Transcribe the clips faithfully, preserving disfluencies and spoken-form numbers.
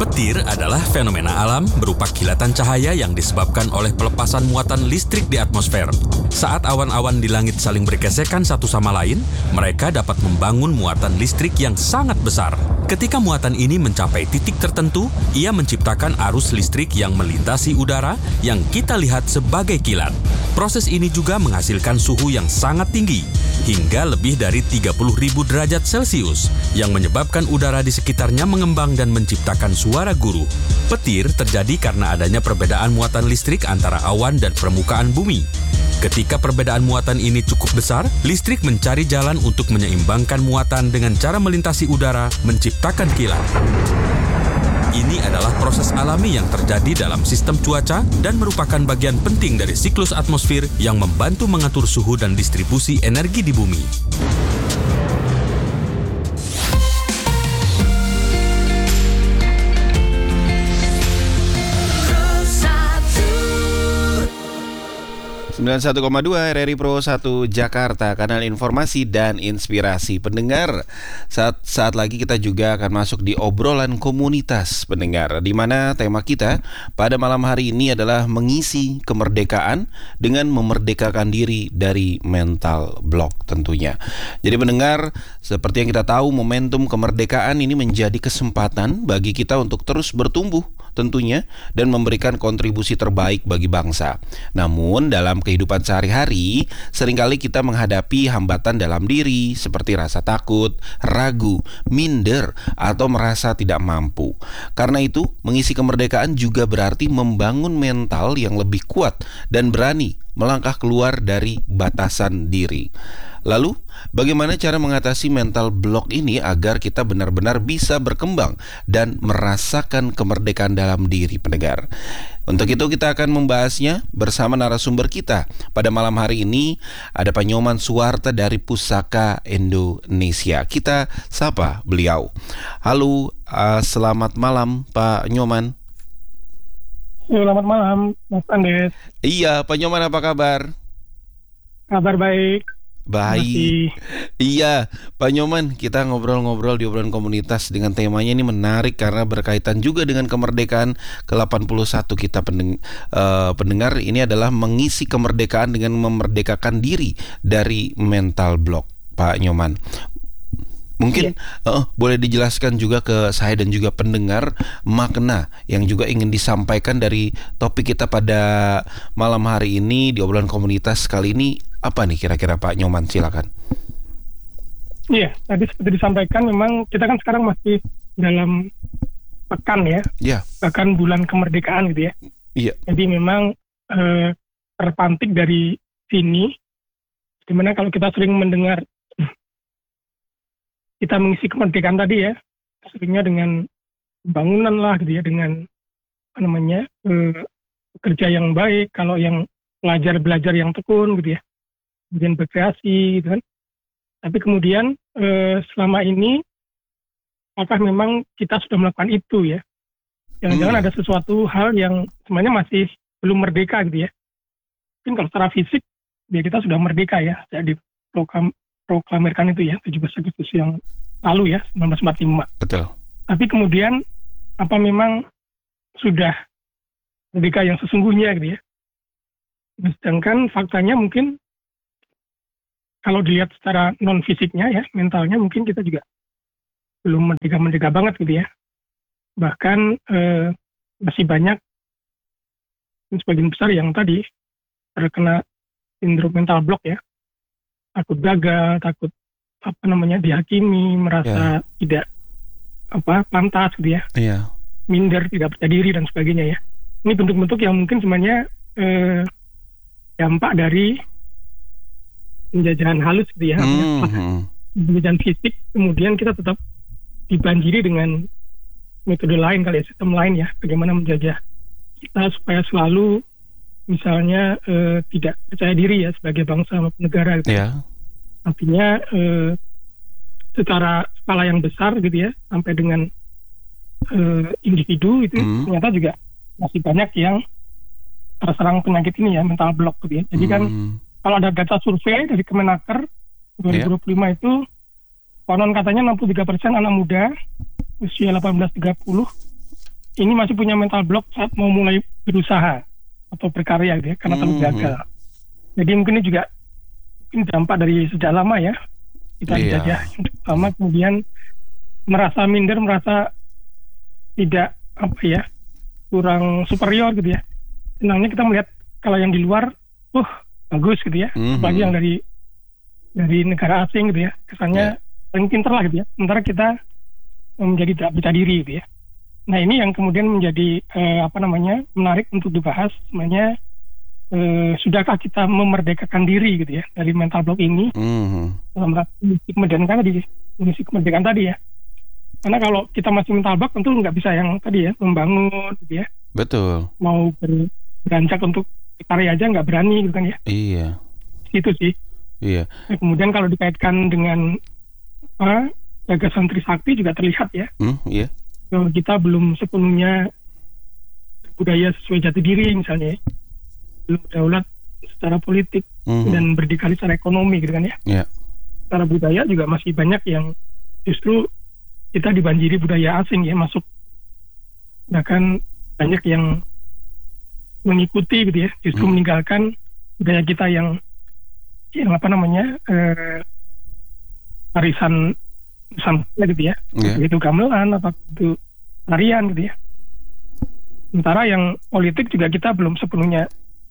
Petir adalah fenomena alam berupa kilatan cahaya yang disebabkan oleh pelepasan muatan listrik di atmosfer. Saat awan-awan di langit saling bergesekan satu sama lain, mereka dapat membangun muatan listrik yang sangat besar. Ketika muatan ini mencapai titik tertentu, ia menciptakan arus listrik yang melintasi udara yang kita lihat sebagai kilat. Proses ini juga menghasilkan suhu yang sangat tinggi, hingga lebih dari tiga puluh ribu derajat Celcius, yang menyebabkan udara di sekitarnya mengembang dan menciptakan suara guru. Petir terjadi karena adanya perbedaan muatan listrik antara awan dan permukaan bumi. Ketika perbedaan muatan ini cukup besar, listrik mencari jalan untuk menyeimbangkan muatan dengan cara melintasi udara, menciptakan kilat. Ini adalah proses alami yang terjadi dalam sistem cuaca dan merupakan bagian penting dari siklus atmosfer yang membantu mengatur suhu dan distribusi energi di bumi. sembilan puluh satu koma dua R R I Pro satu Jakarta, kanal informasi dan inspirasi pendengar. Saat saat lagi kita juga akan masuk di obrolan komunitas pendengar, di mana tema kita pada malam hari ini adalah mengisi kemerdekaan dengan memerdekakan diri dari mental block tentunya. Jadi pendengar, seperti yang kita tahu, momentum kemerdekaan ini menjadi kesempatan bagi kita untuk terus bertumbuh tentunya dan memberikan kontribusi terbaik bagi bangsa. Namun dalam kehidupan sehari-hari seringkali kita menghadapi hambatan dalam diri seperti rasa takut, ragu, minder, atau merasa tidak mampu. Karena itu mengisi kemerdekaan juga berarti membangun mental yang lebih kuat dan berani melangkah keluar dari batasan diri. Lalu, bagaimana cara mengatasi mental block ini agar kita benar-benar bisa berkembang dan merasakan kemerdekaan dalam diri pendengar? Untuk itu kita akan membahasnya bersama narasumber kita. Pada malam hari ini ada Pak Nyoman Suwarta dari Pusaka Indonesia. Kita sapa beliau. Halo, uh, selamat malam Pak Nyoman. Selamat malam, Mas Andes. Iya, Pak Nyoman, apa kabar? Kabar baik. Baik. Iya, Pak Nyoman, kita ngobrol-ngobrol di obrolan komunitas dengan temanya ini menarik karena berkaitan juga dengan kemerdekaan ke delapan puluh satu kita pendeng- uh, pendengar. Ini adalah mengisi kemerdekaan dengan memerdekakan diri dari mental block, Pak Nyoman. Mungkin ya. uh, boleh dijelaskan juga ke saya dan juga pendengar makna yang juga ingin disampaikan dari topik kita pada malam hari ini di obrolan komunitas kali ini. Apa nih kira-kira Pak Nyoman, silakan. Iya, tadi seperti disampaikan memang kita kan sekarang masih dalam pekan ya, ya. Bahkan bulan kemerdekaan gitu ya. Iya. Jadi memang eh, terpantik dari sini, dimana kalau kita sering mendengar kita mengisi kemerdekaan tadi ya, seringnya dengan bangunan lah gitu ya, dengan apa namanya eh, kerja yang baik, kalau yang belajar-belajar yang tekun gitu ya, kemudian berkreasi gitu kan. Tapi kemudian eh, selama ini apakah memang kita sudah melakukan itu ya? Jangan-jangan hmm. ada sesuatu hal yang sebenarnya masih belum merdeka gitu ya. Mungkin kalau secara fisik ya kita sudah merdeka ya, jadi program proklamirkan itu ya tujuh belas Agustus yang lalu ya, seribu sembilan ratus empat puluh lima. Betul. Tapi kemudian apa memang sudah merdeka yang sesungguhnya gitu ya? Sedangkan faktanya mungkin kalau dilihat secara non fisiknya ya, mentalnya mungkin kita juga belum merdeka-merdeka banget gitu ya. Bahkan eh, masih banyak sebagian besar yang tadi terkena sindrom mental block ya. Takut gagal, takut apa namanya dihakimi, merasa yeah. tidak apa pantas gitu ya, yeah. minder, tidak percaya diri dan sebagainya ya. Ini bentuk-bentuk yang mungkin sebenarnya eh, dampak dari penjajahan halus gitu ya, mm-hmm. penjajahan fisik. Kemudian kita tetap dibanjiri dengan metode lain kali ya, sistem lain ya, bagaimana menjajah kita supaya selalu misalnya eh, tidak percaya diri ya sebagai bangsa maupun negara gitu. Yeah. Artinya eh, secara skala yang besar gitu ya, sampai dengan eh, individu itu mm. ternyata juga masih banyak yang terserang penyakit ini ya, mental block gitu ya. Jadi kan mm. kalau ada data survei dari Kemenaker dua ribu dua puluh lima yeah. itu konon katanya enam puluh tiga persen anak muda usia delapan belas sampai tiga puluh ini masih punya mental block saat mau mulai berusaha atau berkarya gitu ya, karena terlalu Mhm. gagal. Jadi mungkin ini juga mungkin dampak dari sejak lama ya kita Iya. dijajah sama, kemudian merasa minder, merasa tidak apa ya, kurang superior gitu ya. Senangnya kita melihat kalau yang di luar, uh bagus gitu ya, Mhm. apalagi yang dari dari negara asing gitu ya, kesannya paling pinter lah gitu ya. Sementara kita menjadi tidak percaya diri gitu ya. Nah ini yang kemudian menjadi eh, apa namanya menarik untuk dibahas, sebenarnya eh, sudahkah kita memerdekakan diri gitu ya dari mental block ini Mhm. dalam rangka misi kemerdekaan tadi, misi kemerdekaan tadi ya. Karena kalau kita masih mental block tentu nggak bisa yang tadi ya, membangun gitu ya, Betul. mau ber- beranjak untuk karya aja nggak berani gitu kan ya. Iya. Itu sih. Iya. Nah, kemudian kalau dikaitkan dengan apa, gagasan Trisakti juga terlihat ya, Hmm, iya. bahwa kita belum sepenuhnya budaya sesuai jati diri misalnya ya. Belum berdaulat secara politik Mhm. dan berdikari secara ekonomi gitu kan ya. Iya. Secara budaya juga masih banyak yang justru kita dibanjiri budaya asing ya masuk, bahkan banyak yang mengikuti gitu ya, justru Hmm. meninggalkan budaya kita yang yang apa namanya eh, warisan Nusantara gitu ya, Iya. itu gamelan atau itu tarian gitu ya. Sementara yang politik juga kita belum sepenuhnya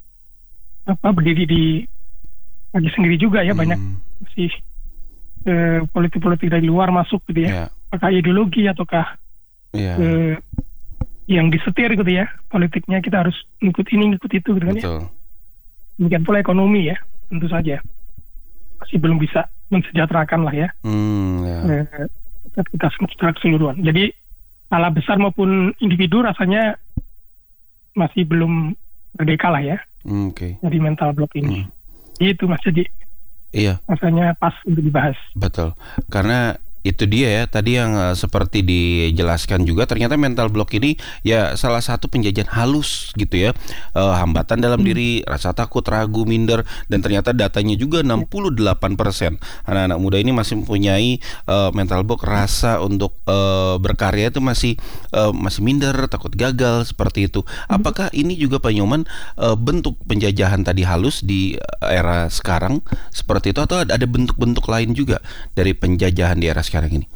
apa berdiri di kaki sendiri juga ya, banyak Hmm. masih eh, politik-politik dari luar masuk gitu ya. Iya. Apakah ideologi ataukah Iya. eh, yang disetir gitu ya politiknya, kita harus ngikut ini ngikut itu gitu kan ya. Betul. Demikian pula ekonomi ya, tentu saja masih belum bisa mensejahterakan lah ya Hmm, ya. eh, kita secara keseluruhan. Jadi skala besar maupun individu rasanya masih belum merdeka lah ya Hmm, Oke. dari mental block ini. Hmm. Itu Mas, jadi Iya. rasanya pas untuk dibahas. Betul, karena itu dia ya tadi yang eh, seperti dijelaskan juga, ternyata mental block ini ya salah satu penjajahan halus gitu ya, Eh, hambatan dalam Hmm. diri, rasa takut, ragu, minder, dan ternyata datanya juga enam puluh delapan persen anak-anak muda ini masih mempunyai eh, mental block, rasa untuk eh, berkarya itu masih eh, masih minder, takut gagal seperti itu. Apakah ini juga Pak Nyoman eh, bentuk penjajahan tadi halus di era sekarang seperti itu, atau ada ada bentuk-bentuk lain juga dari penjajahan di era sekarang ini?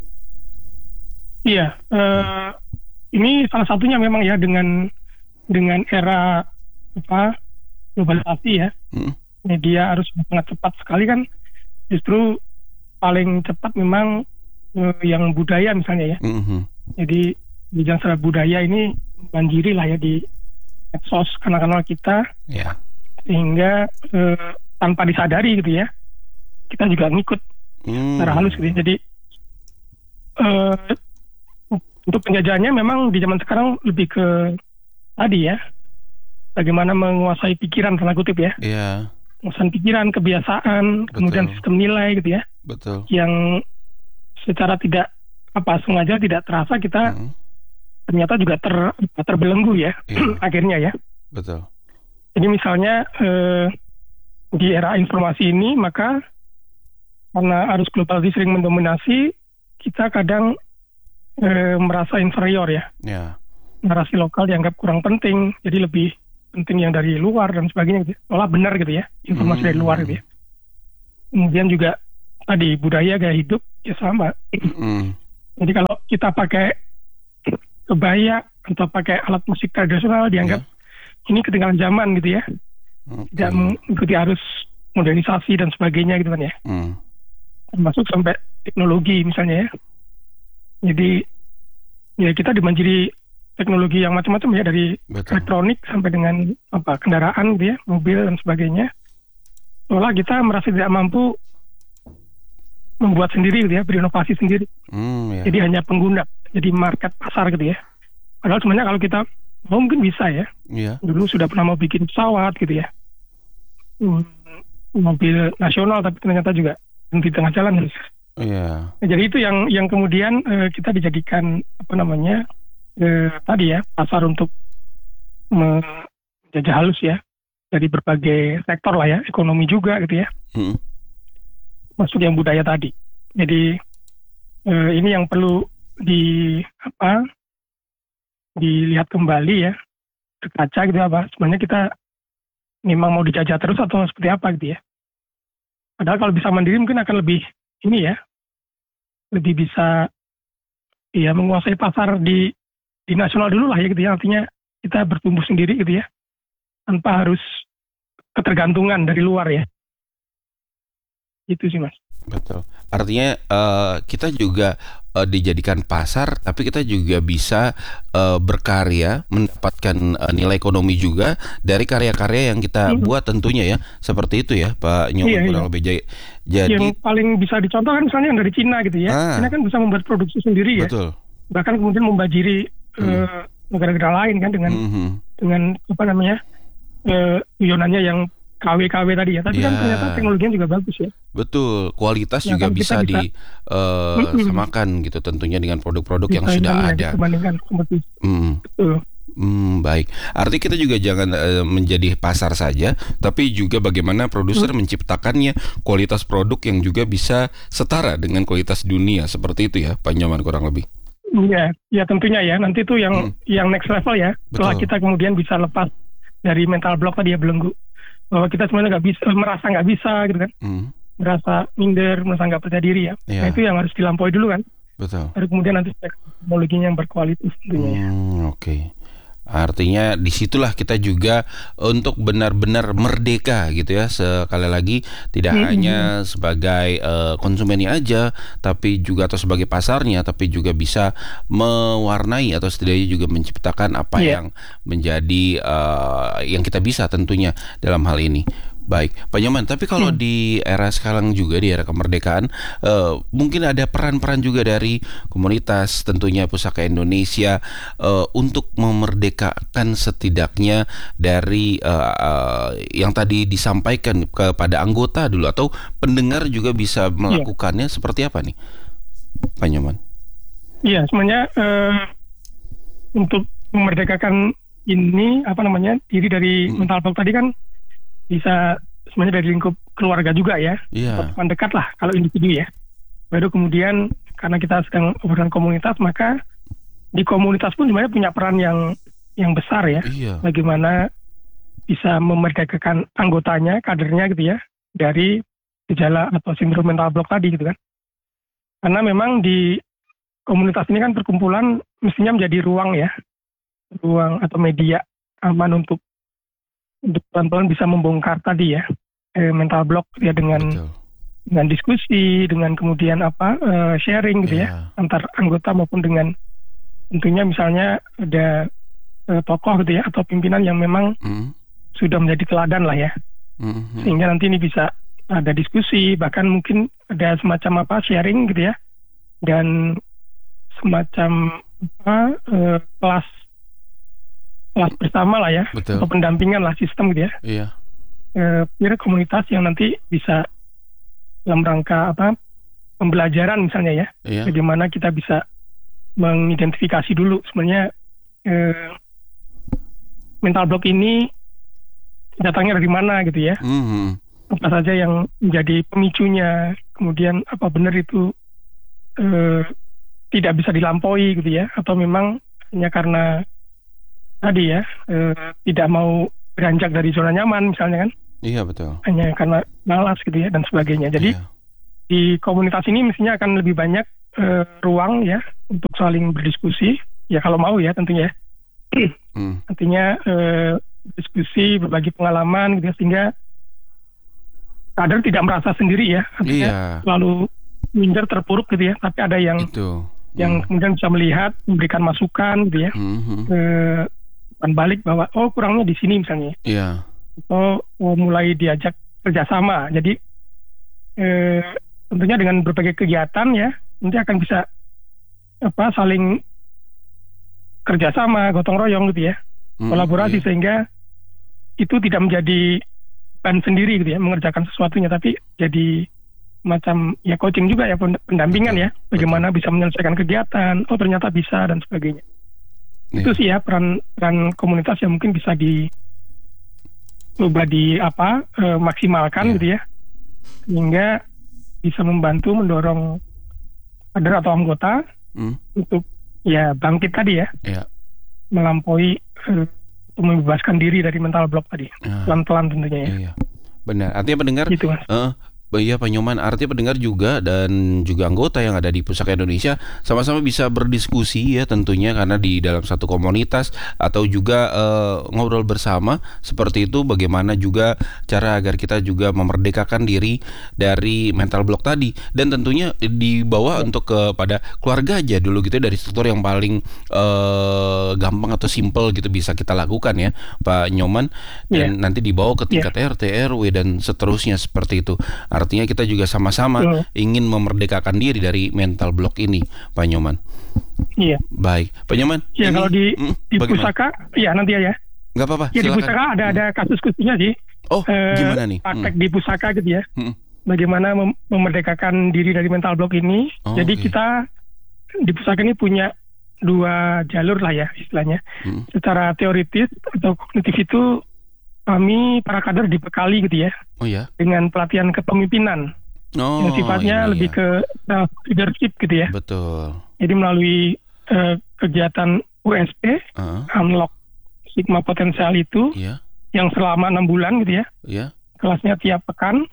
Iya, eh, ini salah satunya memang ya dengan dengan era apa globalisasi ya, Hmm. media harus sangat cepat sekali kan, justru paling cepat memang eh, yang budaya misalnya ya. Mhm. Jadi bidang secara budaya ini banjiri lah ya di medsos kanal-kanal kita, Ya. sehingga eh, tanpa disadari gitu ya, kita juga ngikut Hmm. secara halus gitu ya. Jadi eh, untuk penjajahannya memang di zaman sekarang lebih ke tadi ya, bagaimana menguasai pikiran tanda kutip ya, Iya, menguasai pikiran, kebiasaan, kemudian Betul. sistem nilai gitu ya, betul. yang secara tidak apa sengaja tidak terasa kita Mhm. ternyata juga ter, terbelenggu ya Iya. akhirnya ya. Betul. Jadi misalnya eh, di era informasi ini, maka karena arus globalisasi sering mendominasi, kita kadang eh, merasa inferior ya. Ya. Narasi lokal dianggap kurang penting, jadi lebih penting yang dari luar dan sebagainya gitu. Olah benar gitu ya, informasi Hmm. dari luar gitu ya. Kemudian juga tadi budaya gaya hidup ya sama. Mhm. Jadi kalau kita pakai kebaya atau pakai alat musik tradisional dianggap ini ketinggalan zaman gitu ya, Oke. tidak mengikuti arus modernisasi dan sebagainya gitu kan ya. Hmm. Termasuk sampai teknologi misalnya ya. Jadi ya kita dibanjiri teknologi yang macam-macam ya, dari Betul. elektronik sampai dengan apa kendaraan gitu ya, mobil dan sebagainya. Seolah kita merasa tidak mampu membuat sendiri gitu ya, berinovasi sendiri. Hmm, ya. Jadi hanya pengguna, jadi market pasar gitu ya. Padahal sebenarnya kalau kita mau mungkin bisa ya. Iya. Dulu sudah pernah mau bikin pesawat gitu ya, Hmm, mobil nasional, tapi ternyata juga di tengah jalan. Iya. Nah, jadi itu yang yang kemudian eh, kita dijadikan apa namanya eh, tadi ya, pasar untuk menjajah halus ya dari berbagai sektor lah ya, ekonomi juga gitu ya, Hmm. masuk yang budaya tadi. Jadi eh, ini yang perlu di apa dilihat kembali ya, berkaca gitu apa sebenarnya kita memang mau dijajah terus atau seperti apa gitu ya. Padahal kalau bisa mandiri mungkin akan lebih ini ya, lebih bisa ya menguasai pasar di di nasional dulu lah ya gitu ya. Artinya kita bertumbuh sendiri gitu ya, tanpa harus ketergantungan dari luar ya. Itu sih Mas. Betul. Artinya eh, kita juga eh, dijadikan pasar, tapi kita juga bisa eh, berkarya, mendapatkan eh, nilai ekonomi juga dari karya-karya yang kita Mhm. buat tentunya ya. Seperti itu ya, Pak Nyoman Iya, kurang iya. lebih. Jadi, jadi Yang paling bisa dicontoh kan misalnya yang dari Cina gitu ya. Ah. Cina kan bisa membuat produksi sendiri ya. betul. Bahkan kemudian membajiri Hmm. eh, negara-negara lain kan dengan Mhm. dengan apa namanya eh, guyonannya yang K W K W tadi ya. Tapi kan Ya. ternyata teknologinya juga bagus ya. Betul, kualitas Ya juga kan bisa kita bisa Mm-mm. disamakan gitu tentunya dengan produk-produk yang Bisa sudah ya, ada. dibandingkan kompetisi. Hmm. Betul. Hmm, baik. Artinya kita juga jangan eh, menjadi pasar saja, tapi juga bagaimana produser Hmm. menciptakannya kualitas produk yang juga bisa setara dengan kualitas dunia, seperti itu ya, Pak Nyoman kurang lebih. Iya, ya tentunya ya. Nanti itu yang Hmm. yang next level ya. Setelah Betul. kita kemudian bisa lepas dari mental block tadi ya, belenggu. Bahwa kita sebenarnya nggak bisa, merasa nggak bisa gitu kan. Hmm, Merasa minder, merasa nggak percaya diri ya. Iya. Nah itu yang harus dilampaui dulu kan. betul. Baru kemudian nanti teknologinya yang berkualitas tentunya ya. Hmm, oke. Artinya disitulah kita juga untuk benar-benar merdeka gitu ya. Sekali lagi tidak Mm-mm. hanya sebagai eh, konsumennya aja, tapi juga atau sebagai pasarnya, tapi juga bisa mewarnai atau setidaknya juga menciptakan apa Iya. yang menjadi eh, yang kita bisa tentunya dalam hal ini. Baik, Pak Nyoman, tapi kalau Hmm. di era sekarang juga, di era kemerdekaan, eh, mungkin ada peran-peran juga dari komunitas, tentunya Pusaka Indonesia, eh, untuk memerdekakan setidaknya dari eh, eh, yang tadi disampaikan kepada anggota dulu, atau pendengar juga bisa melakukannya. Seperti apa nih, Pak Nyoman? Iya, sebenarnya eh, untuk memerdekakan ini apa namanya diri dari Mm. mental block tadi kan bisa sebenarnya dari lingkup keluarga juga ya, Iya, teman dekat lah kalau individu ya. Baru kemudian karena kita sedang urusan komunitas, maka di komunitas pun sebenarnya punya peran yang yang besar ya. iya, Bagaimana bisa memerdekakan anggotanya, kadernya gitu ya, dari gejala atau sindrom mental block tadi gitu kan. Karena memang di komunitas ini kan perkumpulan mestinya menjadi ruang ya, ruang atau media aman untuk untuk pelan-pelan bisa membongkar tadi ya eh, mental block ya dengan betul. dengan diskusi, dengan kemudian apa eh, sharing gitu ya Iya. antar anggota maupun dengan tentunya misalnya ada eh, tokoh gitu ya atau pimpinan yang memang Mm, sudah menjadi teladan lah ya, mm, mm. sehingga nanti ini bisa ada diskusi, bahkan mungkin ada semacam apa sharing gitu ya, dan semacam apa eh, kelas kelas bersama lah ya, Betul. atau pendampingan lah sistem gitu ya, Iya, eh, peer komunitas yang nanti bisa dalam rangka apa pembelajaran misalnya ya, iya, bagaimana kita bisa mengidentifikasi dulu sebenarnya eh, mental block ini datangnya dari mana gitu ya, Mhm. apa saja yang menjadi pemicunya, kemudian apa benar itu eh, tidak bisa dilampaui gitu ya, atau memang hanya karena tadi ya eh, tidak mau beranjak dari zona nyaman misalnya kan, Iya, betul. hanya karena malas gitu ya dan sebagainya. Jadi Iya. di komunitas ini mestinya akan lebih banyak eh, ruang ya untuk saling berdiskusi ya kalau mau ya tentunya. Hmm. Artinya eh, diskusi, berbagi pengalaman gitu ya, sehingga kader tidak merasa sendiri ya, artinya Iya, selalu minder terpuruk gitu ya, tapi ada yang itu. yang kemudian bisa melihat, memberikan masukan gitu ya, Mhm. ke umpan balik bahwa oh kurangnya di sini misalnya, Iya, atau oh, mulai diajak kerjasama. Jadi eh, tentunya dengan berbagai kegiatan ya nanti akan bisa apa saling kerjasama, gotong royong gitu ya, Mhm, kolaborasi, iya. sehingga itu tidak menjadi beban sendiri gitu ya mengerjakan sesuatunya, tapi jadi macam ya coaching juga ya, pendampingan Betul, ya, bagaimana bisa menyelesaikan kegiatan, oh ternyata bisa dan sebagainya. Iya. Itu sih ya peran peran komunitas yang mungkin bisa di coba di apa eh, maksimalkan Iya. gitu ya, sehingga bisa membantu mendorong kader atau anggota Hmm, untuk ya bangkit tadi ya, Iya. melampaui uh, untuk membebaskan diri dari mental block tadi, Ah. pelan-pelan tentunya ya. Iya, benar. Artinya pendengar, Gitu Mas. eh, iya Pak Nyoman, artinya pendengar juga dan juga anggota yang ada di Pusaka Indonesia sama-sama bisa berdiskusi ya tentunya, karena di dalam satu komunitas atau juga eh, ngobrol bersama seperti itu, bagaimana juga cara agar kita juga memerdekakan diri dari mental block tadi, dan tentunya dibawa untuk kepada keluarga aja dulu gitu ya, dari struktur yang paling eh, gampang atau simple gitu bisa kita lakukan ya Pak Nyoman, dan Iya. nanti dibawa ke tingkat R T, R W dan seterusnya seperti itu. Artinya kita juga sama-sama Betul. ingin memerdekakan diri dari mental block ini, Pak Nyoman. Iya. Baik, Pak Nyoman. Ya ini- kalau di mm, di bagaimana? pusaka, ya nanti ya. Nggak apa-apa, Ya di silakan. pusaka ada ada kasus khususnya sih. Oh, Eh, gimana nih? Praktek di pusaka gitu ya. Hmm. Bagaimana mem- memerdekakan diri dari mental block ini. Oh, Jadi oke. kita di pusaka ini punya dua jalur lah ya istilahnya. Hmm. Secara teoritis atau kognitif itu kami para kader dibekali gitu ya Oh ya. dengan pelatihan kepemimpinan Oh, yang sifatnya ini lebih ya. ke self leadership gitu ya. Betul. Jadi melalui eh, kegiatan U S P Heeh, unlock sigma potensial itu iya, yang selama enam bulan gitu ya, iya. kelasnya tiap pekan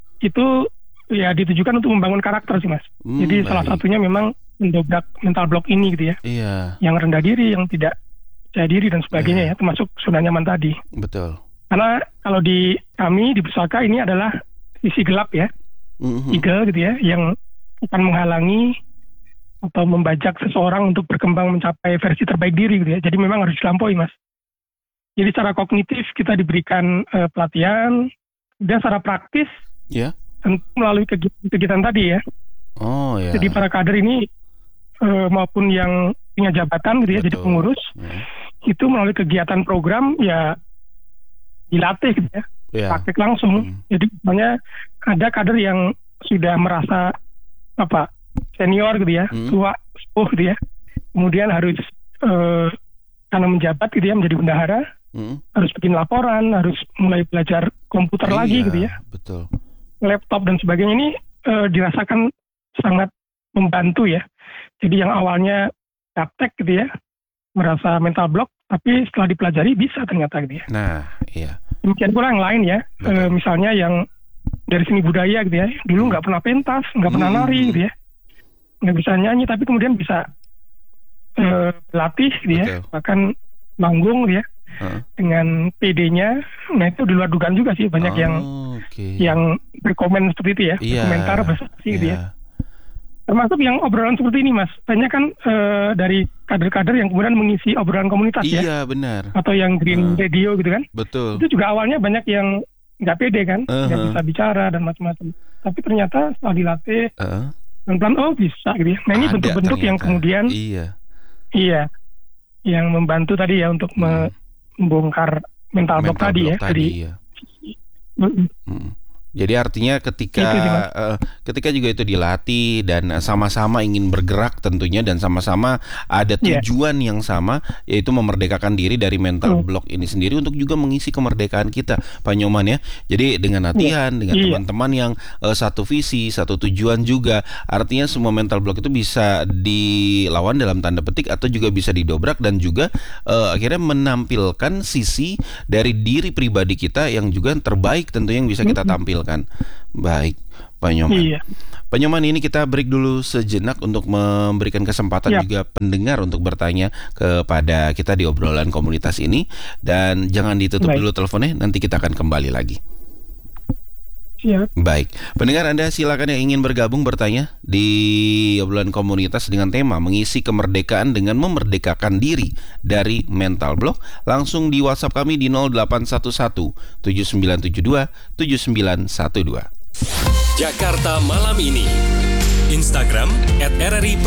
itu ya ditujukan untuk membangun karakter sih Mas. Hmm, Jadi salah baik. satunya memang mendobrak mental block ini gitu ya, Iya, yang rendah diri, yang tidak percaya diri dan sebagainya ya, termasuk zona nyaman tadi. betul. Karena kalau di kami di pusaka ini adalah sisi gelap ya, Mhm. eagle gitu ya, yang akan menghalangi atau membajak seseorang untuk berkembang mencapai versi terbaik diri gitu ya. Jadi memang harus dilampaui Mas. Jadi secara kognitif kita diberikan eh, pelatihan, dan secara praktis Ya. tentu melalui kegiatan-kegiatan tadi ya. Oh ya. Jadi para kader ini eh, maupun yang punya jabatan gitu ya, jadi Betul. pengurus, Ya. itu melalui kegiatan program ya dilatih gitu ya, Ya. praktik langsung. Hmm. Jadi misalnya ada kader yang sudah merasa apa senior gitu ya, Hmm. tua, sepuh gitu ya, kemudian harus eh, karena menjabat gitu ya, menjadi bendahara, Mhm. harus bikin laporan, harus mulai belajar komputer lagi Iya, gitu ya, betul. laptop dan sebagainya. Ini eh, dirasakan sangat membantu ya. Jadi yang awalnya gaptek gitu ya, merasa mental block, tapi setelah dipelajari bisa ternyata gitu ya. Nah, iya. Demikian pula yang lain ya, Betul. Eh, misalnya yang dari seni budaya gitu ya, dulu nggak pernah pentas, nggak pernah Hmm. nari gitu ya, nggak bisa nyanyi, tapi kemudian bisa eh, berlatih gitu ya, Betul. bahkan manggung gitu ya, Heeh. dengan P D-nya. Nah itu di luar dugaan juga sih, banyak Oh, yang oke. yang berkomen seperti itu ya, Iya. berkomentar, bersaksi gitu ya. Iya. Termasuk yang obrolan seperti ini Mas, banyak kan eh, dari kader-kader yang kemudian mengisi obrolan komunitas ya, Iya, benar. atau yang green Ah. radio gitu kan. Betul. Itu juga awalnya banyak yang nggak pede kan, nggak Uh-huh. bisa bicara dan macam-macam. Tapi ternyata setelah dilatih, Heeh. pelan-pelan oh bisa gitu ya. Nah ini Ada bentuk-bentuk yang ternyata. kemudian Iya. iya, yang membantu tadi ya untuk Hmm. membongkar mental block Mental tadi block ya. tadi, Tadi. iya. Mm-mm. Mm. Jadi artinya ketika Itu sih, Mas. eh, ketika juga itu dilatih dan eh, sama-sama ingin bergerak tentunya, dan sama-sama ada Iya. tujuan yang sama, yaitu memerdekakan diri dari mental Hmm. block ini sendiri untuk juga mengisi kemerdekaan kita, Pak Nyoman ya. Jadi dengan latihan, dengan Iya. teman-teman yang eh, satu visi, satu tujuan juga, artinya semua mental block itu bisa dilawan dalam tanda petik atau juga bisa didobrak, dan juga eh, akhirnya menampilkan sisi dari diri pribadi kita yang juga terbaik tentunya yang bisa kita tampilkan. Baik, Pak Nyoman. Iya. Pak Nyoman, ini kita break dulu sejenak untuk memberikan kesempatan Siap. juga pendengar untuk bertanya kepada kita di obrolan komunitas ini, dan jangan ditutup Baik. dulu teleponnya, nanti kita akan kembali lagi. Siap. Baik, pendengar Anda silakan yang ingin bergabung bertanya di obrolan komunitas dengan tema mengisi kemerdekaan dengan memerdekakan diri dari mental block, langsung di WhatsApp kami di nol delapan satu satu tujuh sembilan tujuh dua tujuh sembilan satu dua. Jakarta Malam Ini. Instagram at R R I